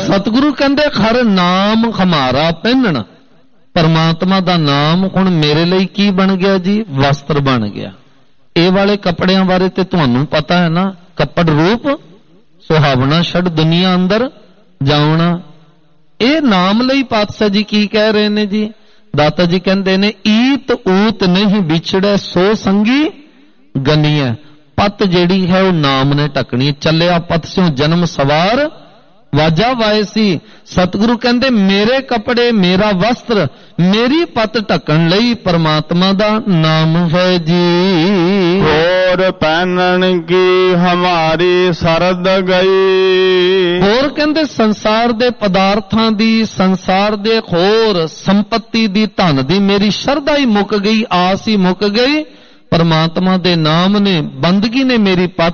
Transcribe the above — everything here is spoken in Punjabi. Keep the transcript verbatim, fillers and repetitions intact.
ਸਤਿਗੁਰੂ ਕਹਿੰਦੇ ਖਰ ਨਾਮ ਖਮਾਰਾ ਪਹਿਨਣ। ਪਰਮਾਤਮਾ ਦਾ ਨਾਮ ਹੁਣ ਮੇਰੇ ਲਈ ਕੀ ਬਣ ਗਿਆ ਜੀ? ਵਸਤਰ ਬਣ ਗਿਆ। ਇਹ ਵਾਲੇ ਕੱਪੜਿਆਂ ਬਾਰੇ ਤੇ ਤੁਹਾਨੂੰ ਪਤਾ ਹੈ ਨਾ, ਕੱਪੜ ਰੂਪ ਸੁਹਾਵਣਾ ਛੱਡ ਦੁਨੀਆ ਅੰਦਰ ਜਾਉਣਾ। ਇਹ ਨਾਮ ਲਈ ਪਾਤਸ਼ਾਹ ਜੀ ਕੀ ਕਹਿ ਰਹੇ ਨੇ ਜੀ? ਦਾਤਾ ਜੀ ਕਹਿੰਦੇ ਨੇ ਈਤ ਊਤ ਨਹੀਂ ਵਿਛੜੈ ਸੋ ਸੰਗੀ ਗਨੀਐ। ਪੱਤ ਜਿਹੜੀ ਹੈ ਉਹ ਨਾਮ ਨੇ ਢਕਣੀ। ਚੱਲਿਆ ਪੱਤ ਸਿਓ ਜਨਮ ਸਵਾਰ ਵਾਜਾ ਵਾਏ ਸੀ। ਸਤਿਗੁਰੂ ਕਹਿੰਦੇ ਮੇਰੇ ਕੱਪੜੇ ਮੇਰਾ ਵਸਤਰ ਮੇਰੀ ਪੱਤ ਢੱਕਣ ਲਈ ਪਰਮਾਤਮਾ ਦਾ ਨਾਮ ਹੈ ਜੀ। ਹੋਰ ਪਹਿਨਣ ਕੀ ਹਮਾਰੀ ਸਰਦ ਗਈ। ਹੋਰ ਕਹਿੰਦੇ ਸੰਸਾਰ ਦੇ ਪਦਾਰਥਾਂ ਦੀ, ਸੰਸਾਰ ਦੇ ਹੋਰ ਸੰਪत्ति ਦੀ, ਧਨ ਦੀ ਮੇਰੀ ਸ਼ਰਧਾ ਹੀ ਮੁੱਕ ਗਈ, ਆਸ ਹੀ ਮੁੱਕ ਗਈ। ਪਰਮਾਤਮਾ ਦੇ ਨਾਮ ਨੇ, ਬੰਦਗੀ ਨੇ ਮੇਰੀ ਪੱਤ